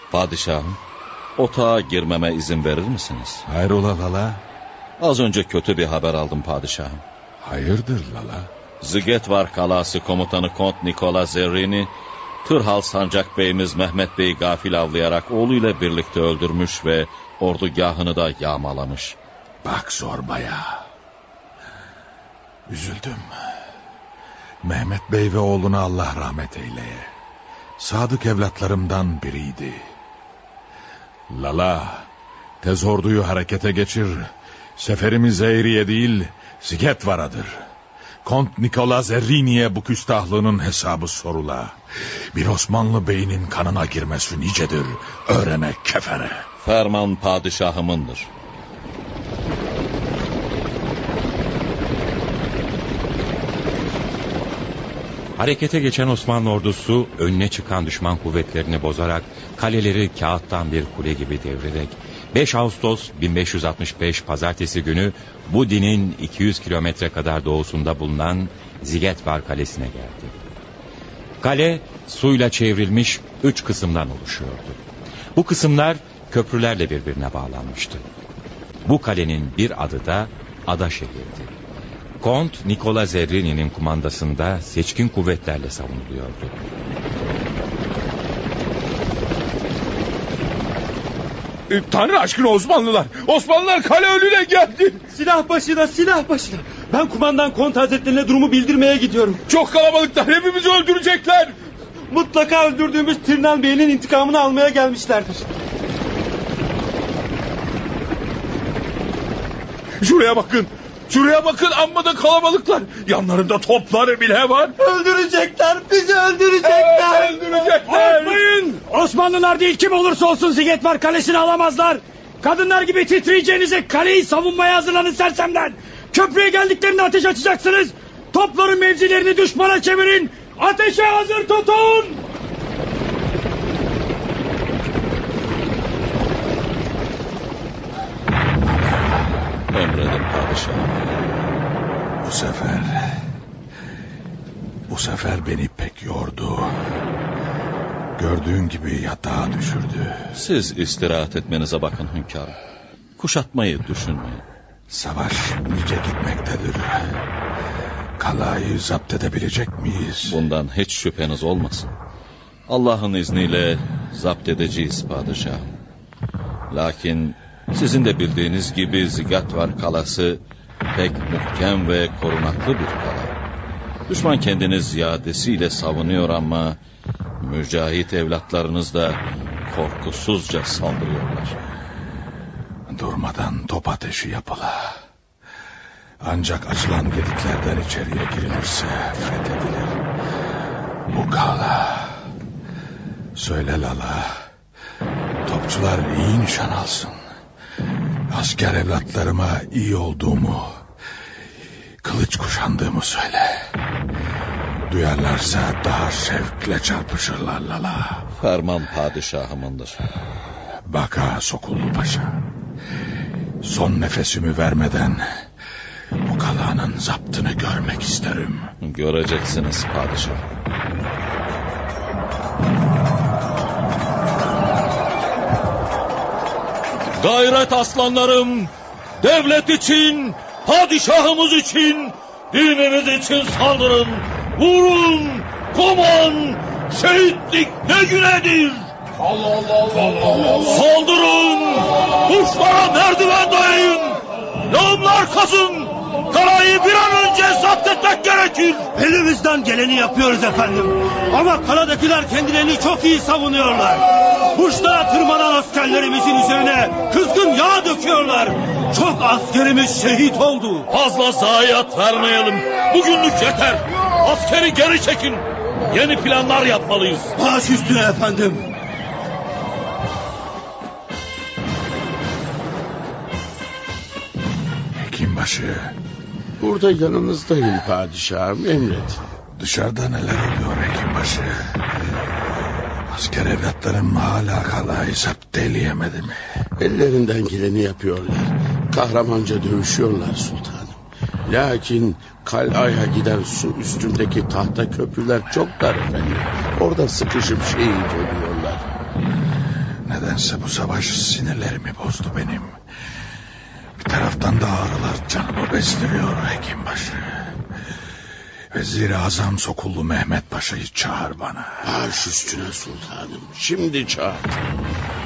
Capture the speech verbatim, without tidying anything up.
Padişahım, otağa girmeme izin verir misiniz? Hayrola Lala? Az önce kötü bir haber aldım padişahım. Hayırdır Lala? Zigetvar Kalası komutanı Kont Nikola Zerrini, Tırhal Sancak Beyimiz Mehmet Bey'i gafil avlayarak oğluyla birlikte öldürmüş ve ordugahını da yağmalamış. Bak zorbaya. Üzüldüm. Mehmet Bey ve oğluna Allah rahmet eyleye. Sadık evlatlarımdan biriydi. Lala, tez orduyu harekete geçir. Seferimiz Eğriye değil, Zigetvara'dır. Kont Nikola Zerrini'ye bu küstahlığının hesabı sorula. Bir Osmanlı beyinin kanına girmesi nicedir. Öğrene kefere. Ferman padişahımındır. Harekete geçen Osmanlı ordusu önüne çıkan düşman kuvvetlerini bozarak kaleleri kağıttan bir kule gibi devirerek beş Ağustos bin beş yüz altmış beş Pazartesi günü Budin'in iki yüz kilometre kadar doğusunda bulunan Zigetvar Kalesi'ne geldi. Kale suyla çevrilmiş üç kısımdan oluşuyordu. Bu kısımlar köprülerle birbirine bağlanmıştı. Bu kalenin bir adı da Ada şehirdi. Kont Nikola Zerrini'nin kumandasında seçkin kuvvetlerle savunuluyordu. Tanrı aşkına Osmanlılar! Osmanlılar kale önüne geldi! Silah başına, silah başına! Ben kumandan Kont Hazretlerine durumu bildirmeye gidiyorum. Çok kalabalıklar, hepimizi öldürecekler! Mutlaka öldürdüğümüz Tirnal Bey'in intikamını almaya gelmişlerdir. Şuraya bakın! Şuraya bakın, amma da kalabalıklar! Yanlarında topları bile var! Öldürecekler, bizi öldürecekler! Evet, öldürecekler! Korkmayın! Osmanlılar değil, kim olursa olsun Zigetvar Kalesi'ni alamazlar! Kadınlar gibi titreyeceğinize kaleyi savunmaya hazırlanın sersemler! Köprüye geldiklerinde ateş açacaksınız! Topların mevzilerini düşmana çevirin! Ateşe hazır tutun! Emredin padişahım. Bu sefer... Bu sefer beni pek yordu. Gördüğün gibi yatağa düşürdü. Siz istirahat etmenize bakın hünkârım. Kuşatmayı düşünmeyin. Savaş nice gitmektedir. Kalayı zapt edebilecek miyiz? Bundan hiç şüpheniz olmasın. Allah'ın izniyle zapt edeceğiz padişahım. Lakin sizin de bildiğiniz gibi Zigetvar Kalası pek muhkem ve korunaklı bir kale. Düşman kendini ziyadesiyle savunuyor ama mücahit evlatlarınız da korkusuzca saldırıyorlar. Durmadan top ateşi yapıla. Ancak açılan gediklerden içeriye girilirse fethedilir. Bu kala. Söyle Lala. Topçular iyi nişan alsın. Asker evlatlarıma iyi olduğumu, kılıç kuşandığımı söyle. Duyarlarsa daha şevkle çarpışırlar Lala. Ferman padişahımındır. Baka Sokullu Paşa. Son nefesimi vermeden bu kalanın zaptını görmek isterim. Göreceksiniz padişah. Gayret aslanlarım, devlet için, padişahımız için, dinimiz için saldırın, vurun, koman, şehitlik ne günedir. Allah Allah Allah Allah Allah! Saldırın, kuşlara merdiven dayayın, lağımlar kazın, kalayı bir an önce zapt etmek gerekir. Elimizden geleni yapıyoruz efendim. Ama kaladakiler kendilerini çok iyi savunuyorlar. Kuşlara tırmanan askerlerimizin üzerine kızgın yağ döküyorlar. Çok askerimiz şehit oldu. Fazla zayiat vermeyelim. Bugünlük yeter. Askeri geri çekin. Yeni planlar yapmalıyız. Baş üstüne efendim. Hekimbaşı. Burada yanınızdayım padişahım, emret. Dışarıda neler oluyor hekimbaşı? Asker evlatlarım hala kalayı zapt eleyemedi mi? Ellerinden geleni yapıyorlar. Kahramanca dövüşüyorlar sultanım. Lakin Kalay'a giden su üstündeki tahta köprüler çok dar efendim. Orada sıkışıp şehit oluyorlar. Nedense bu savaş sinirlerimi bozdu benim. Bir taraftan da ağrılar canımı besliyor hekimbaşı. Vezir-i Azam Sokullu Mehmet Paşa'yı çağır bana. Baş üstüne sultanım. Şimdi çağır.